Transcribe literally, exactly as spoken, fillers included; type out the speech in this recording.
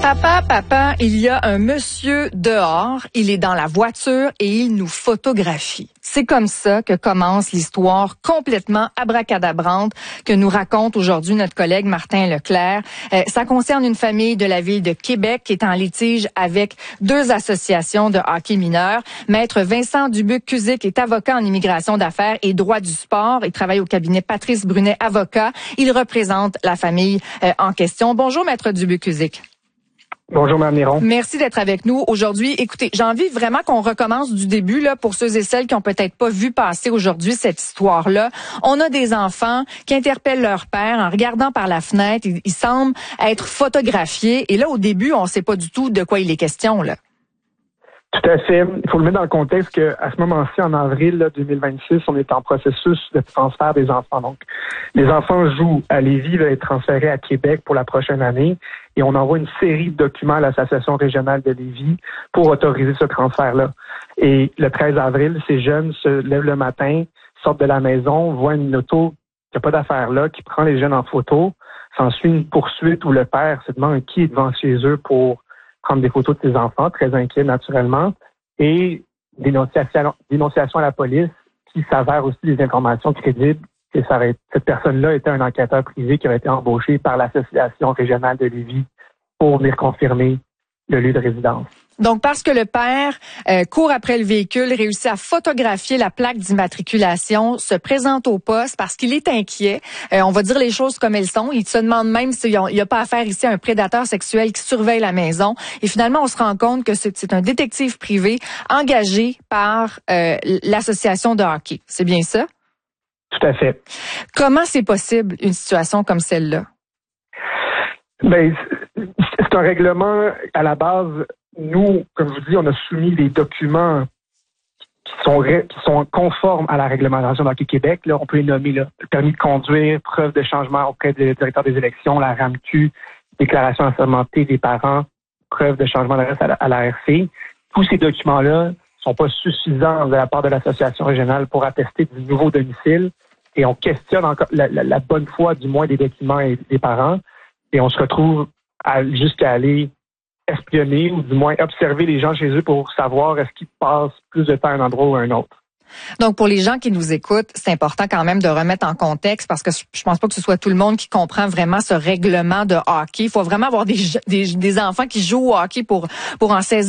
Papa, papa, il y a un monsieur dehors, il est dans la voiture et il nous photographie. C'est comme ça que commence l'histoire complètement abracadabrante que nous raconte aujourd'hui notre collègue Martin Leclerc. Euh, ça concerne une famille de la ville de Québec qui est en litige avec deux associations de hockey mineur. Maître Vincent Dubuc-Cuzic est avocat en immigration d'affaires et droit du sport. Il travaille au cabinet Patrice Brunet, avocat. Il représente la famille euh, en question. Bonjour, Maître Dubuc-Cuzic. Bonjour, Mme Néron. Merci d'être avec nous aujourd'hui. Écoutez, j'ai envie vraiment qu'on recommence du début là pour ceux et celles qui ont peut-être pas vu passer aujourd'hui cette histoire-là. On a des enfants qui interpellent leur père en regardant par la fenêtre. Ils, ils semblent être photographiés. Et là, au début, on sait pas du tout de quoi il est question, là. Tout à fait. Il faut le mettre dans le contexte qu'à ce moment-ci, en avril là, deux mille vingt-six, on est en processus de transfert des enfants. Donc, les enfants jouent à Lévis, vont être transférés à Québec pour la prochaine année et on envoie une série de documents à l'Association régionale de Lévis pour autoriser ce transfert-là. Et le treize avril, ces jeunes se lèvent le matin, sortent de la maison, voient une auto qui n'a pas d'affaires là, qui prend les jeunes en photo. S'ensuit une poursuite où le père se demande qui est devant chez eux pour prendre des photos de ses enfants, très inquiets naturellement, et dénonciation, dénonciation à la police qui s'avère aussi des informations crédibles que ça aurait, cette personne-là était un enquêteur privé qui avait été embauché par l'Association régionale de Lévis pour venir confirmer le lieu de résidence. Donc, parce que le père euh, court après le véhicule, réussit à photographier la plaque d'immatriculation, se présente au poste parce qu'il est inquiet. Euh, on va dire les choses comme elles sont. Il se demande même s'il n'y a, a pas affaire ici à un prédateur sexuel qui surveille la maison. Et finalement, on se rend compte que c'est, c'est un détective privé engagé par euh, l'association de hockey. C'est bien ça? Tout à fait. Comment c'est possible une situation comme celle-là? Ben, c'est un règlement à la base. Nous, comme je vous dis, on a soumis des documents qui sont ré, qui sont conformes à la réglementation d'Hockey Québec. Là, on peut les nommer là, le permis de conduire, preuve de changement auprès du directeur des élections, la R A M Q, déclaration assermentée des parents, preuve de changement d'adresse à la, à la R C. Tous ces documents-là sont pas suffisants de la part de l'association régionale pour attester du nouveau domicile et on questionne encore la, la, la bonne foi du moins des documents et des parents et on se retrouve à, jusqu'à aller espionner ou du moins observer les gens chez eux pour savoir est-ce qu'ils passent plus de temps à un endroit ou à un autre. Donc, pour les gens qui nous écoutent, c'est important quand même de remettre en contexte parce que je pense pas que ce soit tout le monde qui comprend vraiment ce règlement de hockey. Il faut vraiment avoir des, des, des enfants qui jouent au hockey pour, pour en saisir